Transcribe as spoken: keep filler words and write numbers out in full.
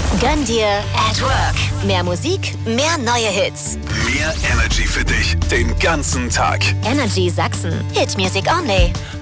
Gönn dir At Work. Mehr Musik, mehr neue Hits. Mehr Energy für dich den ganzen Tag. Energy Sachsen. Hit Music Only.